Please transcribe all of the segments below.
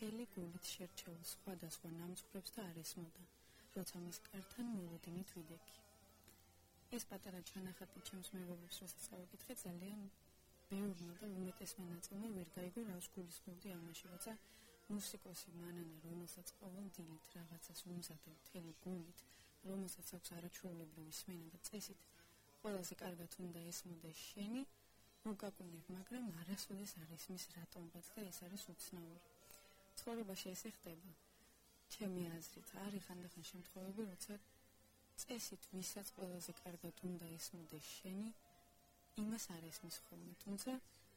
მთელი გულით შერჩეულ სხვადასხვა ნამცხრებს და არ ესმოდა, როცა მის კართან მოლოდინით ვიდექი. ეს პატარა ჩანახატი ჩემს მეგობრებს როცა წავიკითხე ძალიან ბევრმა და უმეტესმა ნაწილმა ვერ გაიგო რას გულისხმობდი ამაში, როცა მუსიკოსი მანანა, რომელსაც ყოველ დილით რაღაცას უმზადე მთელი გულით, რომელსაც აქვს არაჩვეულებრივი სმენა და წესით, ყველაზე კარგად უნდა ესმოდეს შენი, მოგაკუნებ, მაგრამ არასოდეს არ ისმის რატომღაც და ეს არის უცნაური. ცხოვრებაში ესე ხდება, ჩემი აზრით, არის ხანდახან შემთხვევები, როცა წესით ვისაც ყველაზე კარგად უნდა ესმოდეს შენი, იმას არ ესმის ხოლმე, თუმცა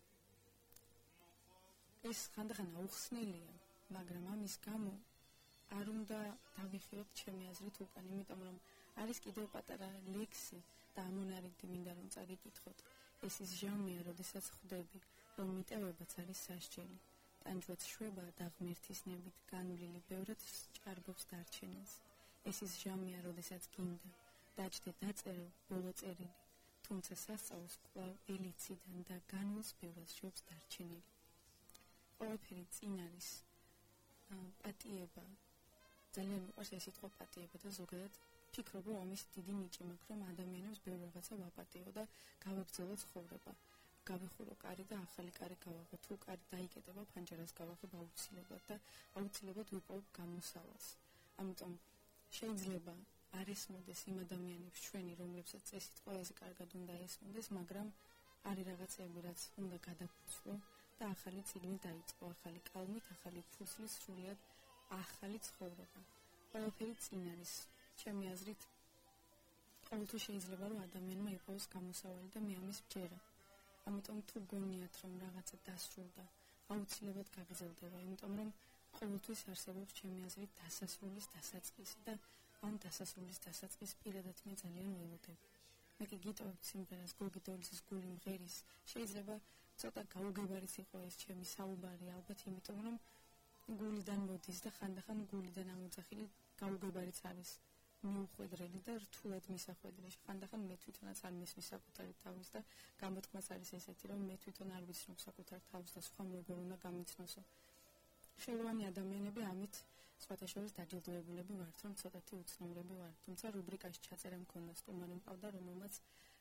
ეს ხანდახან აუხსნელია, მაგრამ ამის გამო არ უნდა დავიხიოთ ჩემი აზრით უკან, იმიტომ რომ არის კიდევ პატარა ლექსი და ამონარიდი მინდა რომ წაგიკითხოთ. ეს ის ჟამია, როდესაც ხვდები, რომ მიტევებაც არის სასჯელი. ტანჯვაც შვება და ღმერთის ნებით განვლილი ბევრად ჭარბობს დარჩენილს. ეს ის ჟამია, როდესაც გინდა დაჭდე დაწერო ბოლო წერილი, თუმცა სასწაულს კვლავ ელიციდან და განვლს ბევრად შვებს დარჩენილი. ყველაფერი წინ არის პატიება. ძალიან მიყვარს ეს სიტყვა პატიება და ზოგადად ფიქრობ, რომ ამის დიდი ნიჭი მაქვს, რომ ადამიანებს ბევრ რაღაცა ვაპატიო და გავებრძოლო ცხოვრება. გავეხურო კარი და ახალი კარი გავაღო. თუ კარი დაიკეტება, ფანჯარას გავაღებ აუცილებლად და აუცილებლად ვიპოვებ გამოსავალს. ამიტომ შეიძლება არ ესმოდეს იმ ადამიანებს ჩვენი, რომლებსაც წესით ყველაზე კარგად უნდა ესმოდეს, მაგრამ არის რაღაცები, რაც უნდა გადაფუცვლო და ახალი წიგნი დაიწყო, ახალი კალმით, ახალი ფურცლის სრულიად ახალი ცხოვრება. ყველაფერი წინ არის. ჩემი აზრით, ყოველთვის შეიძლება რომ ადამიანმა იპოვოს გამოსავალი და მე ამის მჯერა. ამიტომ თუ გონიათ რომ რაღაცა დასრულდა, აუცილებლად გაგრძელდება, იმიტომ რომ ყოველთვის არსებობს ჩემი აზრით დასასრულის დასაწყისი და ამ დასასრულის დასაწყის პირადად მე ძალიან ველოდები. მე კი გიტოვებ სიმღერას გოგი დოლისის გული მღერის, შეიძლება ცოტა გაუგებარიც იყო ეს ჩემი საუბარი, ალბათ იმიტომ რომ გულიდან მოდის და ხანდახან გულიდან ამოძახილი გაუგებარიც არის მიუხვედრელი და რთულად მისახვედრელი. ხანდახან მე თვითონაც არ მისმის საკუთარი თავის და გამოთქმაც არის ესეთი, რომ მე თვითონ არ ვიცნობ საკუთარ თავს და სხვა როგორ უნდა გამიცნოსო. ხელოვანი ადამიანები ამით სხვათა შორის დაჯილდოებულები ვართ, რომ ცოტათი უცნობრები ვართ. თუმცა რუბრიკაში ჩაწერა მქონდა სტუმარი მყავდა, რომელმაც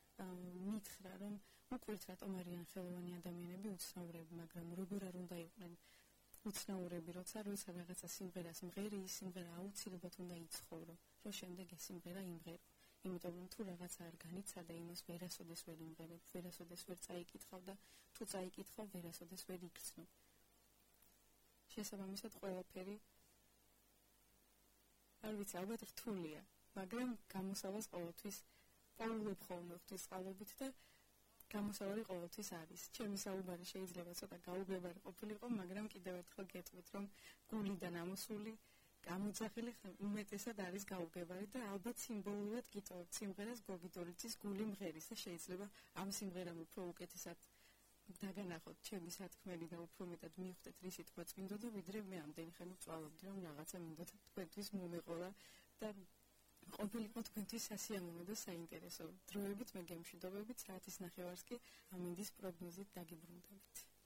მითხრა, რომ უკვირთ რატომ არიან ხელოვანი ადამიანები უცნობრები, მაგრამ როგორ არ უნდა იყვნენ უცნაურები, როცა რაღაცა სიმღერას მღერი, ის სიმღერა აუცილებლად უნდა იცხოვრო, რომ შემდეგ ეს სიმღერა იმღერო. იმიტომ რომ თუ რაღაცა არ განიცადა, იმას ვერასოდეს ვერ იმღერებ, ვერასოდეს ვერ წაიკითხავ და თუ წაიკითხავ, ვერასოდეს ვერ იგრძნობ. შესაბამისად ყველაფერი არ ვიცი, ალბათ რთულია, მაგრამ გამოსავალს ყოველთვის პოულობ ხოლმე ღვთისმსწავლობით და გამოსავალი ყოველთვის არის. ჩემი საუბარი შეიძლება ცოტა გაუგებარი ყოფილიყო, მაგრამ კიდევ ერთხელ გეტყვით, რომ გულიდან ამოსული, გამოძახილი უმეტესად არის გაუგებარი და ალბათ სიმბოლურად გიტოვებთ სიმღერას გოგი დოლიცის გული მღერის და შეიძლება ამ სიმღერამ უფრო უკეთესად დაგანახოთ ჩემი სათქმელი და უფრო მეტად მივხვდეთ რის სიტყვა წმინდოდა, ვიდრე მე ამდენი ხანი ვწვალობდი, რომ რაღაცა მინდოდა თქვენთვის მომეყოლა და ყოფილიყო თქვენთვის სასიამოვნო და საინტერესო. დროებით მე გემშვიდობებით, საათის ნახევარს კი ამინდის პროგნოზით დაგიბრუნდებით.